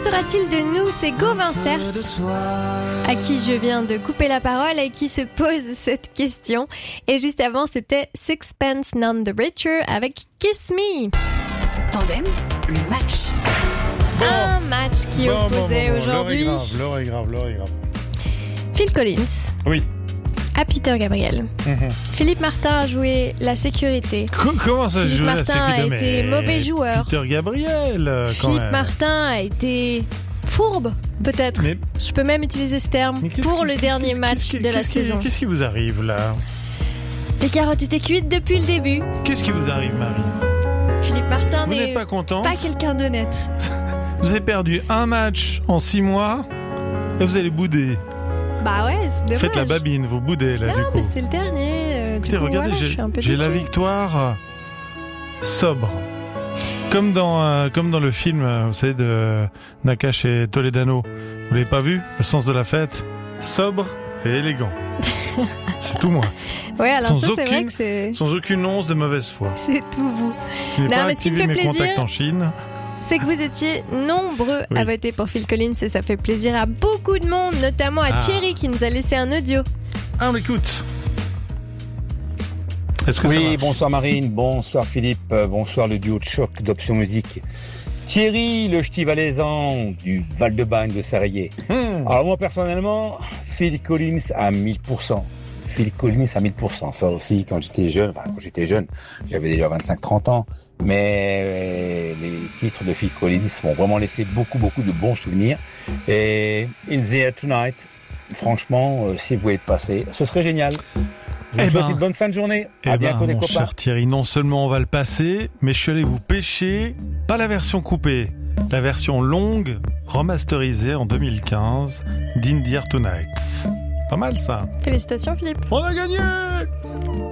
sera-t-il de nous? C'est Gauvin Cers, à qui je viens de couper la parole et qui se pose cette question. Et juste avant, c'était Sixpence None the Richer avec Kiss Me. Tandem, le match. Un match qui opposait aujourd'hui L'heure est grave. Phil Collins. Oui. À Peter Gabriel. Philippe Martin a joué la sécurité. Comment ça Philippe joue la Martin sécurité? a été mauvais joueur. Peter Gabriel, quand Philippe même. Martin a été fourbe, peut-être. Mais- Je peux même utiliser ce terme pour le dernier match de la saison. Qu'est-ce qui vous arrive là? Les carottes étaient cuites depuis le début. Qu'est-ce qui vous arrive, Marie? Philippe Martin Vous n'est n'êtes pas contente? pas quelqu'un d'honnête. Vous avez perdu un match en 6 mois et vous allez bouder. Bah ouais, c'est dommage. Faites la babine, vous boudez là Non, du coup. mais c'est le dernier. Écoutez, regardez, je suis un peu j'ai la déçue. victoire sobre. Comme dans le film, vous savez, de Nakache et Toledano. Vous l'avez pas vu? Le sens de la fête. Sobre et élégant. C'est tout moi. Ouais, alors Sans ça, c'est vrai aucune- que c'est Sans aucune once de mauvaise foi. c'est tout vous. Je n'ai Non, pas mais ce qui me activé fait mes plaisir- contacts en Chine. C'est que vous étiez nombreux Oui. à voter pour Phil Collins et ça fait plaisir à beaucoup de monde, notamment à Thierry qui nous a laissé un audio. Ah, on l'écoute. Est-ce que ça Oui, marche? bonsoir Marine, bonsoir Philippe, bonsoir le duo de choc d'Option Musique. Thierry, le ch'ti valaisan du Val-de-Bagne de Sarrier. Alors moi personnellement, Phil Collins à 1000%. Phil Collins à 1000%. Ça aussi, quand j'étais jeune, j'avais déjà 25-30 ans. Mais les titres de Phil Collins m'ont vraiment laissé beaucoup de bons souvenirs. Et In the Air Tonight, franchement, si vous pouvez le passer, ce serait génial. Je vous souhaite une bonne fin de journée. À bientôt les mon copains. cher Thierry, non seulement on va le passer, mais je suis allé vous pêcher, pas la version coupée, la version longue, remasterisée en 2015, d'In the Air Tonight. Pas mal ça. Félicitations Philippe. On a gagné!